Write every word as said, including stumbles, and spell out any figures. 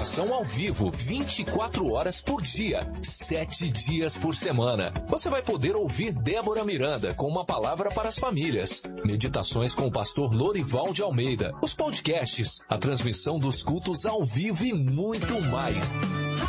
transmissão ao vivo, vinte e quatro horas por dia, sete dias por semana. Você vai poder ouvir Débora Miranda com uma palavra para as famílias, meditações com o pastor Lorival de Almeida, os podcasts, a transmissão dos cultos ao vivo e muito mais.